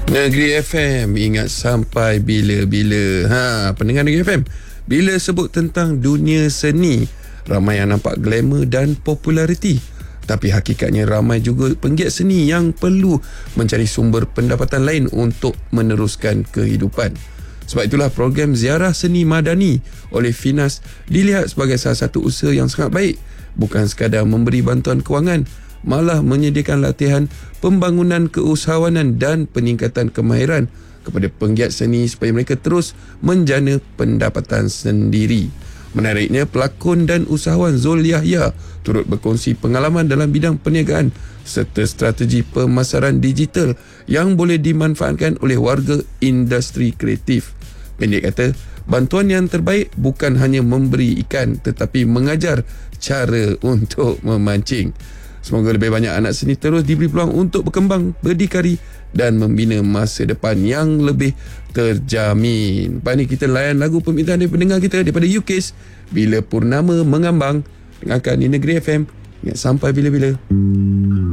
Negeri FM, ingat sampai bila-bila. Pendengar Negeri FM, bila sebut tentang dunia seni, ramai yang nampak glamour dan populariti. Tapi hakikatnya ramai juga penggiat seni yang perlu mencari sumber pendapatan lain untuk meneruskan kehidupan. Sebab itulah program Ziarah Seni Madani oleh Finas dilihat sebagai salah satu usaha yang sangat baik. Bukan sekadar memberi bantuan kewangan, malah menyediakan latihan pembangunan keusahawanan dan peningkatan kemahiran kepada penggiat seni supaya mereka terus menjana pendapatan sendiri. Menariknya, pelakon dan usahawan Zul Yahya turut berkongsi pengalaman dalam bidang perniagaan serta strategi pemasaran digital yang boleh dimanfaatkan oleh warga industri kreatif. Pendek kata, bantuan yang terbaik bukan hanya memberi ikan tetapi mengajar cara untuk memancing. Semoga lebih banyak anak seni terus diberi peluang untuk berkembang, berdikari dan membina masa depan yang lebih terjamin. Lepas ni kita layan lagu permintaan dari pendengar kita daripada UKIS, Bila Purnama Mengambang. Dengarkan di Negeri FM. Ingat sampai bila-bila.